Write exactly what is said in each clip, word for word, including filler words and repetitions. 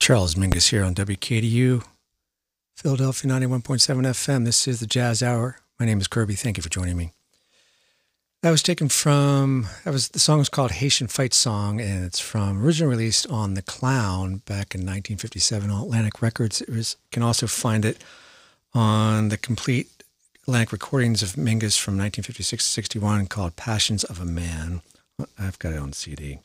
Charles Mingus here on W K D U, Philadelphia ninety-one point seven F M. This is the Jazz Hour. My name is Kirby. Thank you for joining me. That was taken from, that was, the song was called Haitian Fight Song, and it's from, originally released on The Clown back in nineteen fifty-seven on Atlantic Records. It was, you can also find it on the complete Atlantic recordings of Mingus from nineteen fifty-six to sixty-one called Passions of a Man. I've got it on C D.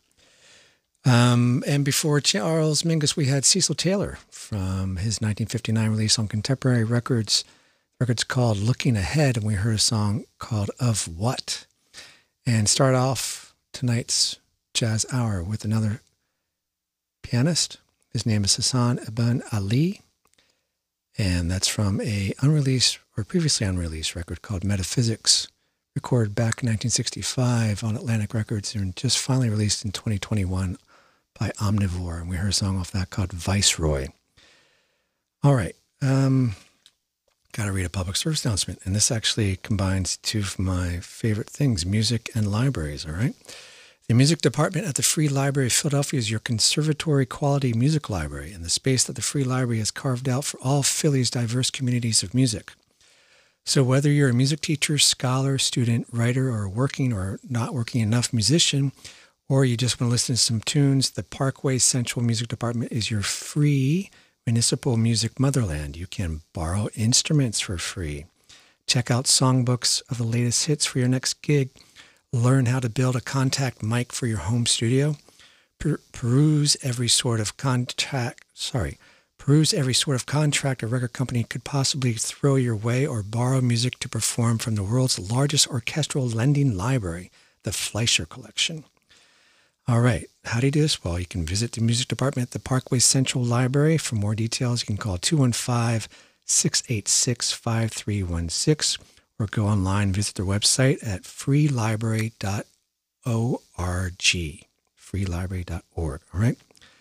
Um, and before Charles Mingus, we had Cecil Taylor from his nineteen fifty-nine release on Contemporary Records, records called Looking Ahead, and we heard a song called Of What? And start off tonight's Jazz Hour with another pianist. His name is Hassan Ibn Ali, and that's from a unreleased or previously unreleased record called Metaphysics, recorded back in nineteen sixty-five on Atlantic Records and just finally released in twenty twenty-one by Omnivore. And we heard a song off that called Viceroy. All right. Um, got to read a public service announcement. And this actually combines two of my favorite things, music and libraries. All right. The music department at the Free Library of Philadelphia is your conservatory quality music library and the space that the Free Library has carved out for all Philly's diverse communities of music. So whether you're a music teacher, scholar, student, writer, or working or not working enough musician, or you just want to listen to some tunes, the Parkway Central Music Department is your free municipal music motherland. You can borrow instruments for free. Check out songbooks of the latest hits for your next gig. Learn how to build a contact mic for your home studio. Per- peruse every sort of contact, sorry, Peruse every sort of contract a record company could possibly throw your way or borrow music to perform from the world's largest orchestral lending library, the Fleischer Collection. All right. How do you do this? Well, you can visit the music department at the Parkway Central Library. For more details, you can call two one five, six eight six, five three one six or go online and visit their website at free library dot org. free library dot org. All right.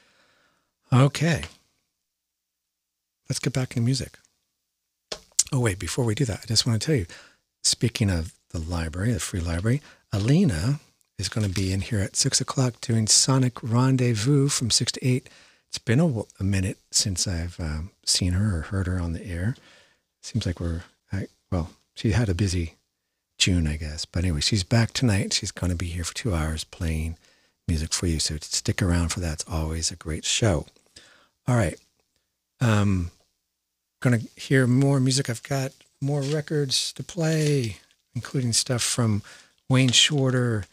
Okay. Let's get back into music. Oh, wait, before we do that, I just want to tell you, speaking of the library, the Free Library, Alina is going to be in here at six o'clock doing Sonic Rendezvous from six to eight. It's been a, a minute since I've um, seen her or heard her on the air. Seems like we're, I, well, she had a busy June, I guess. But anyway, she's back tonight. She's going to be here for two hours playing music for you. So stick around for that. It's always a great show. All right. Um, going to hear more music. I've got more records to play, including stuff from Wayne Shorter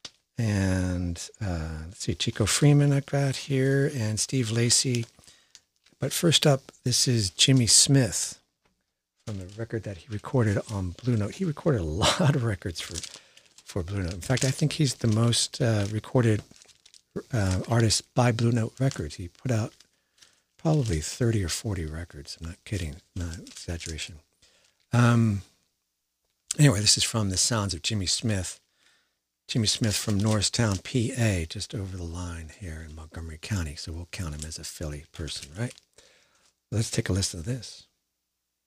and, uh, let's see, Chico Freeman I've got here and Steve Lacy. But first up, this is Jimmy Smith from the record that he recorded on Blue Note. He recorded a lot of records for, for Blue Note. In fact, I think he's the most uh, recorded uh, artist by Blue Note Records. He put out probably thirty or forty records. I'm not kidding. Not exaggeration. Um, anyway, this is from The Sounds of Jimmy Smith. Jimmy Smith from Norristown, P A, just over the line here in Montgomery County. So we'll count him as a Philly person, right? Let's take a listen to this.